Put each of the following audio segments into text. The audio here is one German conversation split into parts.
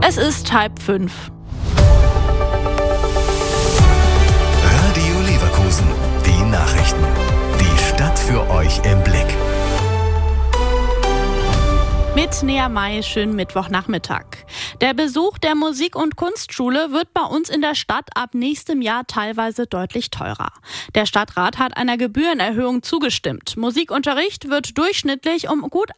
Es ist 4:30. Radio Leverkusen, die Nachrichten. Die Stadt für euch im Blick. Mit Nea May, schönen Mittwochnachmittag. Der Besuch der Musik- und Kunstschule wird bei uns in der Stadt ab nächstem Jahr teilweise deutlich teurer. Der Stadtrat hat einer Gebührenerhöhung zugestimmt. Musikunterricht wird durchschnittlich um gut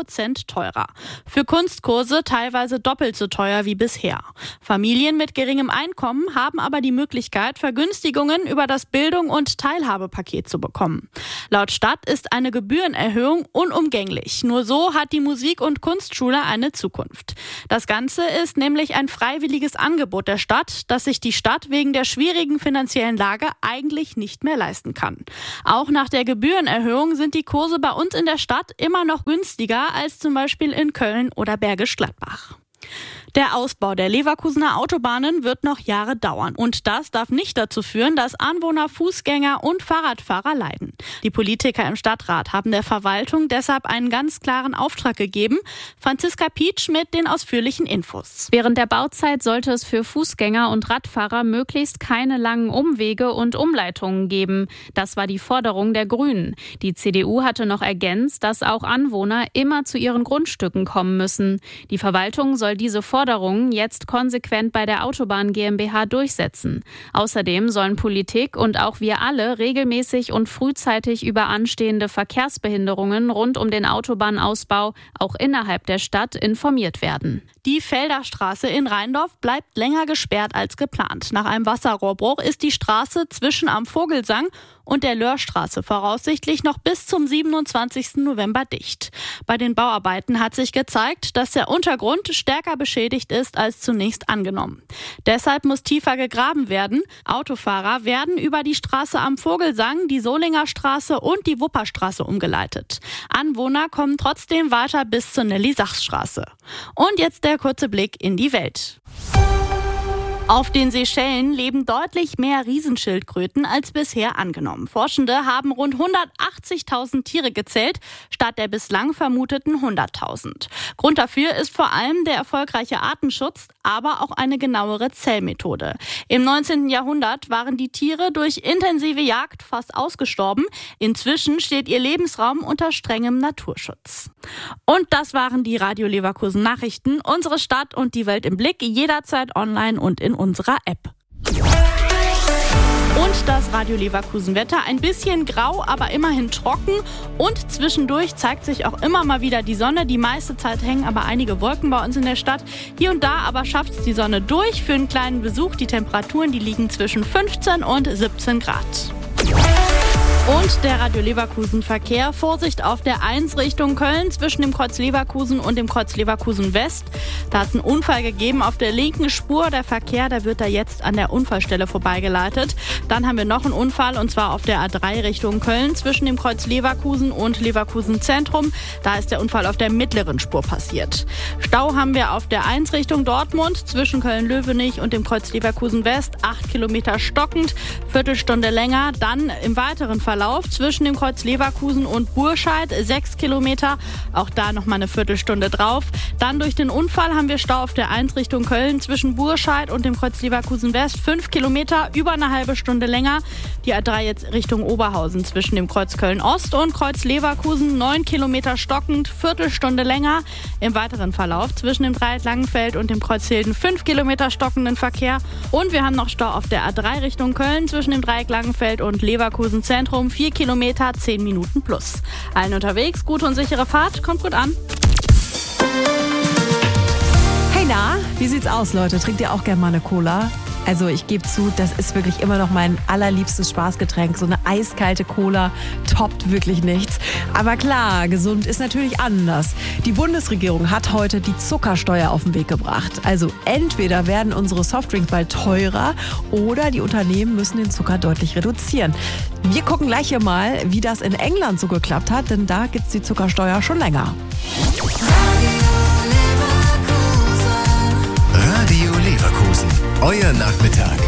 8% teurer. Für Kunstkurse teilweise doppelt so teuer wie bisher. Familien mit geringem Einkommen haben aber die Möglichkeit, Vergünstigungen über das Bildung- und Teilhabepaket zu bekommen. Laut Stadt ist eine Gebührenerhöhung unumgänglich. Nur so hat die Musik- und Kunstschule eine Zukunft. Das Ganze ist nämlich ein freiwilliges Angebot der Stadt, das sich die Stadt wegen der schwierigen finanziellen Lage eigentlich nicht mehr leisten kann. Auch nach der Gebührenerhöhung sind die Kurse bei uns in der Stadt immer noch günstiger als zum Beispiel in Köln oder Bergisch Gladbach. Der Ausbau der Leverkusener Autobahnen wird noch Jahre dauern. Und das darf nicht dazu führen, dass Anwohner, Fußgänger und Fahrradfahrer leiden. Die Politiker im Stadtrat haben der Verwaltung deshalb einen ganz klaren Auftrag gegeben. Franziska Pietsch mit den ausführlichen Infos. Während der Bauzeit sollte es für Fußgänger und Radfahrer möglichst keine langen Umwege und Umleitungen geben. Das war die Forderung der Grünen. Die CDU hatte noch ergänzt, dass auch Anwohner immer zu ihren Grundstücken kommen müssen. Die Verwaltung soll diese Forderungen jetzt konsequent bei der Autobahn GmbH durchsetzen. Außerdem sollen Politik und auch wir alle regelmäßig und frühzeitig über anstehende Verkehrsbehinderungen rund um den Autobahnausbau auch innerhalb der Stadt informiert werden. Die Felderstraße in Rheindorf bleibt länger gesperrt als geplant. Nach einem Wasserrohrbruch ist die Straße zwischen am Vogelsang und der Löhrstraße voraussichtlich noch bis zum 27. November dicht. Bei den Bauarbeiten hat sich gezeigt, dass der Untergrund stärker beschädigt ist als zunächst angenommen. Deshalb muss tiefer gegraben werden. Autofahrer werden über die Straße am Vogelsang, die Solinger Straße und die Wupperstraße umgeleitet. Anwohner kommen trotzdem weiter bis zur Nelly-Sachs-Straße. Und jetzt der kurze Blick in die Welt. Auf den Seychellen leben deutlich mehr Riesenschildkröten als bisher angenommen. Forschende haben rund 180.000 Tiere gezählt, statt der bislang vermuteten 100.000. Grund dafür ist vor allem der erfolgreiche Artenschutz, aber auch eine genauere Zählmethode. Im 19. Jahrhundert waren die Tiere durch intensive Jagd fast ausgestorben. Inzwischen steht ihr Lebensraum unter strengem Naturschutz. Und das waren die Radio Leverkusen Nachrichten. Unsere Stadt und die Welt im Blick, jederzeit online und in unserer App. Und das Radio Leverkusen Wetter, ein bisschen grau, aber immerhin trocken und zwischendurch zeigt sich auch immer mal wieder die Sonne. Die meiste Zeit hängen aber einige Wolken bei uns in der Stadt. Hier und da aber schafft es die Sonne durch für einen kleinen Besuch. Die Temperaturen, die liegen zwischen 15 und 17 Grad. Und der Radio Leverkusen Verkehr. Vorsicht auf der 1 Richtung Köln zwischen dem Kreuz Leverkusen und dem Kreuz Leverkusen West. Da hat es einen Unfall gegeben auf der linken Spur. Der Verkehr, der wird da jetzt an der Unfallstelle vorbeigeleitet. Dann haben wir noch einen Unfall und zwar auf der A3 Richtung Köln zwischen dem Kreuz Leverkusen und Leverkusen Zentrum. Da ist der Unfall auf der mittleren Spur passiert. Stau haben wir auf der 1 Richtung Dortmund zwischen Köln-Löwenich und dem Kreuz Leverkusen West. 8 Kilometer stockend, Viertelstunde länger. Dann im weiteren Verlauf zwischen dem Kreuz Leverkusen und Burscheid 6 Kilometer, auch da nochmal eine Viertelstunde drauf. Dann durch den Unfall haben wir Stau auf der 1 Richtung Köln zwischen Burscheid und dem Kreuz Leverkusen West 5 Kilometer, über eine halbe Stunde länger. Die A3 jetzt Richtung Oberhausen zwischen dem Kreuz Köln Ost und Kreuz Leverkusen 9 Kilometer stockend, Viertelstunde länger. Im weiteren Verlauf zwischen dem Dreieck Langenfeld und dem Kreuz Hilden 5 Kilometer stockenden Verkehr. Und wir haben noch Stau auf der A3 Richtung Köln zwischen dem Dreieck Langenfeld und Leverkusen Zentrum 4 Kilometer, 10 Minuten plus. Allen unterwegs, gute und sichere Fahrt, kommt gut an. Hey, na, wie sieht's aus, Leute? Trinkt ihr auch gerne mal eine Cola? Also ich gebe zu, das ist wirklich immer noch mein allerliebstes Spaßgetränk. So eine eiskalte Cola toppt wirklich nichts. Aber klar, gesund ist natürlich anders. Die Bundesregierung hat heute die Zuckersteuer auf den Weg gebracht. Also entweder werden unsere Softdrinks bald teurer oder die Unternehmen müssen den Zucker deutlich reduzieren. Wir gucken gleich hier mal, wie das in England so geklappt hat, denn da gibt's die Zuckersteuer schon länger. Radio Leverkusen, euer Nachmittag.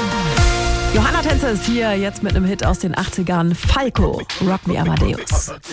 Johanna Tänzer ist hier jetzt mit einem Hit aus den 80ern. Falco, Rock Me Amadeus.